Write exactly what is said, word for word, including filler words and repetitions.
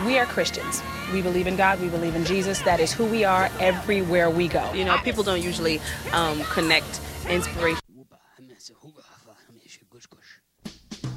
We are Christians. We believe in God. We believe in Jesus. That is who we are everywhere we go. You know, people don't usually um, connect inspiration